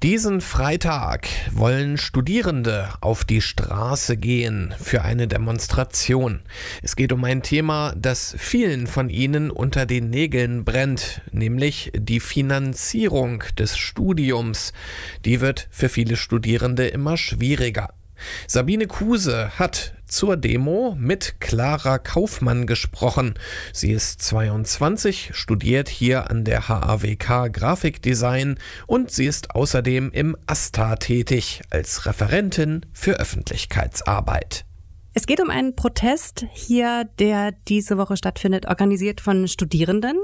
Diesen Freitag wollen Studierende auf die Straße gehen für eine Demonstration. Es geht um ein Thema, das vielen von ihnen unter den Nägeln brennt, nämlich die Finanzierung des Studiums. Die wird für viele Studierende immer schwieriger. Sabine Kuse hat zur Demo mit Clara Kaufmann gesprochen. Sie ist 22, studiert hier an der HAWK Grafikdesign und sie ist außerdem im AStA tätig als Referentin für Öffentlichkeitsarbeit. Es geht um einen Protest hier, der diese Woche stattfindet, organisiert von Studierenden.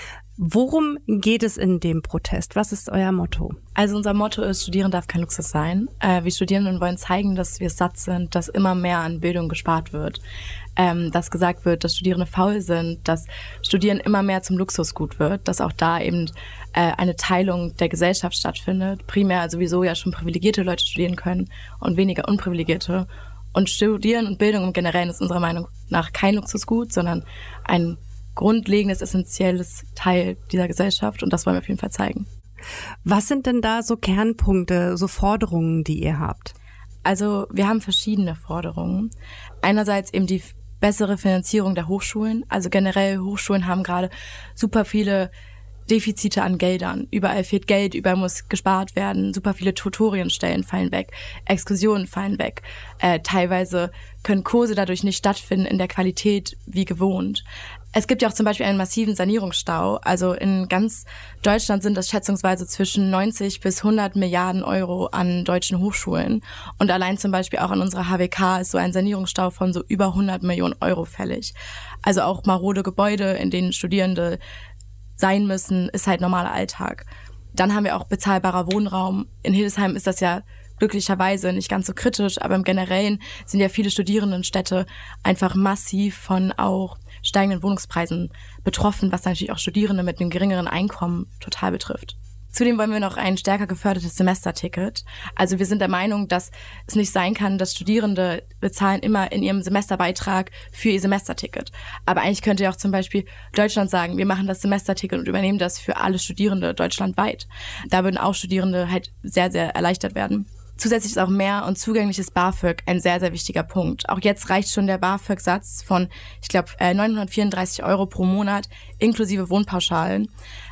Worum geht es in dem Protest? Was ist euer Motto? Also unser Motto ist, Studieren darf kein Luxus sein. Wir Studierenden wollen zeigen, dass wir satt sind, dass immer mehr an Bildung gespart wird. Dass gesagt wird, dass Studierende faul sind, dass Studieren immer mehr zum Luxusgut wird, dass auch da eben eine Teilung der Gesellschaft stattfindet. Primär sowieso ja schon privilegierte Leute studieren können und weniger unprivilegierte. Und Studieren und Bildung im Generellen ist unserer Meinung nach kein Luxusgut, sondern ein grundlegendes, essentielles Teil dieser Gesellschaft und das wollen wir auf jeden Fall zeigen. Was sind denn da so Kernpunkte, so Forderungen, die ihr habt? Also wir haben verschiedene Forderungen. Einerseits eben die bessere Finanzierung der Hochschulen. Also generell Hochschulen haben gerade super viele Defizite an Geldern. Überall fehlt Geld, überall muss gespart werden. Super viele Tutorienstellen fallen weg, Exkursionen fallen weg. Teilweise können Kurse dadurch nicht stattfinden in der Qualität wie gewohnt. Es gibt ja auch zum Beispiel einen massiven Sanierungsstau. Also in ganz Deutschland sind das schätzungsweise zwischen 90 bis 100 Milliarden Euro an deutschen Hochschulen. Und allein zum Beispiel auch an unserer HWK ist so ein Sanierungsstau von so über 100 Millionen Euro fällig. Also auch marode Gebäude, in denen Studierende sein müssen, ist halt normaler Alltag. Dann haben wir auch bezahlbarer Wohnraum. In Hildesheim ist das ja glücklicherweise nicht ganz so kritisch, aber im Generellen sind ja viele Studierendenstädte einfach massiv von auch steigenden Wohnungspreisen betroffen, was natürlich auch Studierende mit einem geringeren Einkommen total betrifft. Zudem wollen wir noch ein stärker gefördertes Semesterticket. Also wir sind der Meinung, dass es nicht sein kann, dass Studierende bezahlen immer in ihrem Semesterbeitrag für ihr Semesterticket. Aber eigentlich könnte ja auch zum Beispiel Deutschland sagen, wir machen das Semesterticket und übernehmen das für alle Studierende deutschlandweit. Da würden auch Studierende halt sehr, sehr erleichtert werden. Zusätzlich ist auch mehr und zugängliches BAföG ein sehr, sehr wichtiger Punkt. Auch jetzt reicht schon der BAföG-Satz von, 934 Euro pro Monat inklusive Wohnpauschalen.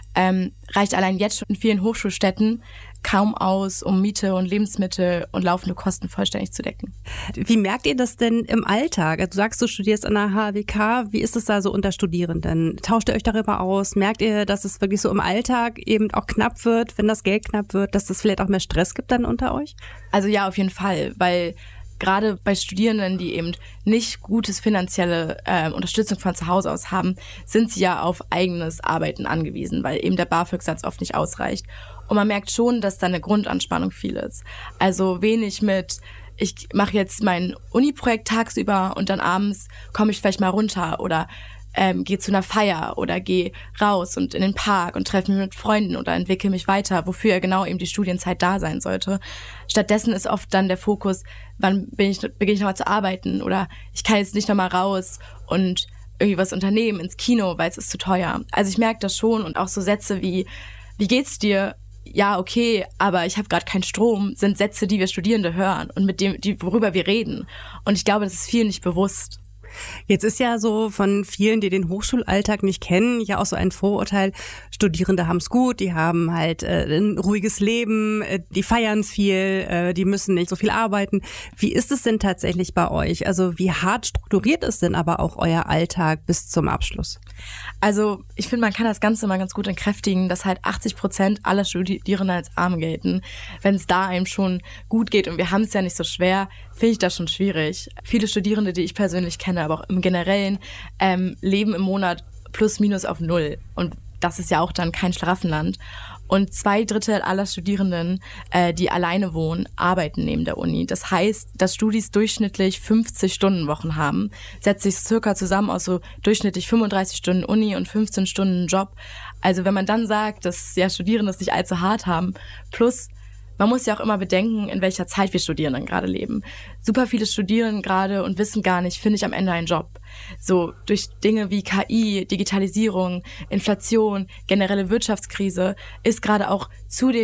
Reicht allein jetzt schon in vielen Hochschulstädten kaum aus, um Miete und Lebensmittel und laufende Kosten vollständig zu decken. Wie merkt ihr das denn im Alltag? Also du sagst, du studierst an der HWK. Wie ist es da so unter Studierenden? Tauscht ihr euch darüber aus? Merkt ihr, dass es wirklich so im Alltag eben auch knapp wird, wenn das Geld knapp wird, dass es vielleicht auch mehr Stress gibt dann unter euch? Also ja, auf jeden Fall, weil gerade bei Studierenden, die eben nicht gutes finanzielle Unterstützung von zu Hause aus haben, sind sie ja auf eigenes Arbeiten angewiesen, weil eben der BAföG-Satz oft nicht ausreicht. Und man merkt schon, dass da eine Grundanspannung viel ist. Also wenig mit, ich mache jetzt mein Uni-Projekt tagsüber und dann abends komme ich vielleicht mal runter oder gehe zu einer Feier oder gehe raus und in den Park und treffe mich mit Freunden oder entwickle mich weiter, wofür ja genau eben die Studienzeit da sein sollte. Stattdessen ist oft dann der Fokus, wann beginne ich nochmal zu arbeiten oder ich kann jetzt nicht nochmal raus und irgendwie was unternehmen, ins Kino, weil es ist zu teuer. Also ich merke das schon und auch so Sätze wie geht's dir? Ja, okay, aber ich habe gerade keinen Strom, sind Sätze, die wir Studierende hören und worüber wir reden. Und ich glaube, das ist vielen nicht bewusst. Jetzt ist ja so von vielen, die den Hochschulalltag nicht kennen, ja auch so ein Vorurteil, Studierende haben es gut, die haben halt ein ruhiges Leben, die feiern viel, die müssen nicht so viel arbeiten. Wie ist es denn tatsächlich bei euch? Also wie hart strukturiert ist denn aber auch euer Alltag bis zum Abschluss? Also ich finde, man kann das Ganze mal ganz gut entkräftigen, dass halt 80% aller Studierenden als arm gelten. Wenn es da einem schon gut geht und wir haben es ja nicht so schwer, finde ich das schon schwierig. Viele Studierende, die ich persönlich kenne, aber auch im Generellen, leben im Monat plus minus auf 0. Und das ist ja auch dann kein Schlaraffenland. Und 2/3 aller Studierenden, die alleine wohnen, arbeiten neben der Uni. Das heißt, dass Studis durchschnittlich 50-Stunden-Wochen haben, setzt sich circa zusammen aus so durchschnittlich 35 Stunden Uni und 15 Stunden Job. Also wenn man dann sagt, dass ja Studierende es nicht allzu hart haben, plus man muss ja auch immer bedenken, in welcher Zeit wir Studierenden gerade leben. Super viele studieren gerade und wissen gar nicht, finde ich am Ende einen Job. So durch Dinge wie KI, Digitalisierung, Inflation, generelle Wirtschaftskrise ist gerade auch zu dem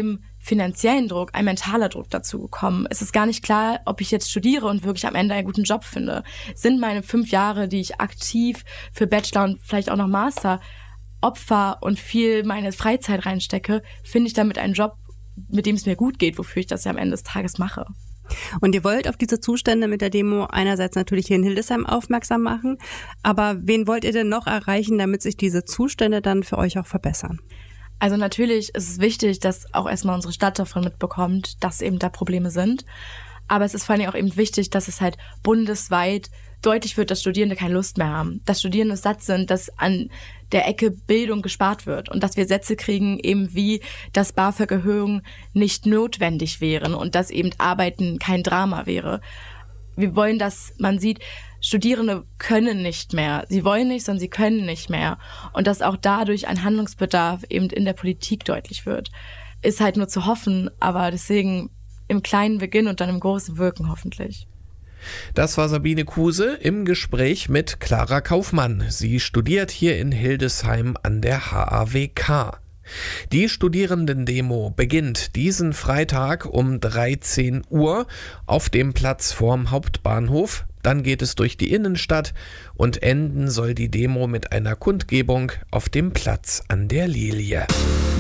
finanziellen Druck ein mentaler Druck dazu gekommen. Es ist gar nicht klar, ob ich jetzt studiere und wirklich am Ende einen guten Job finde. Sind meine 5 Jahre, die ich aktiv für Bachelor und vielleicht auch noch Master Opfer und viel meine Freizeit reinstecke, finde ich damit einen Job, mit dem es mir gut geht, wofür ich das ja am Ende des Tages mache. Und ihr wollt auf diese Zustände mit der Demo einerseits natürlich hier in Hildesheim aufmerksam machen, aber wen wollt ihr denn noch erreichen, damit sich diese Zustände dann für euch auch verbessern? Also natürlich ist es wichtig, dass auch erstmal unsere Stadt davon mitbekommt, dass eben da Probleme sind. Aber es ist vor allem auch eben wichtig, dass es halt bundesweit deutlich wird, dass Studierende keine Lust mehr haben. Dass Studierende satt sind, dass an der Ecke Bildung gespart wird und dass wir Sätze kriegen, eben wie, dass BAföG-Erhöhungen nicht notwendig wären und dass eben Arbeiten kein Drama wäre. Wir wollen, dass man sieht, Studierende können nicht mehr. Sie wollen nicht, sondern sie können nicht mehr. Und dass auch dadurch ein Handlungsbedarf eben in der Politik deutlich wird. Ist halt nur zu hoffen, aber deswegen im Kleinen beginnen und dann im Großen wirken hoffentlich. Das war Sabine Kuse im Gespräch mit Clara Kaufmann. Sie studiert hier in Hildesheim an der HAWK. Die Studierendendemo beginnt diesen Freitag um 13 Uhr auf dem Platz vorm Hauptbahnhof. Dann geht es durch die Innenstadt und enden soll die Demo mit einer Kundgebung auf dem Platz an der Lilie.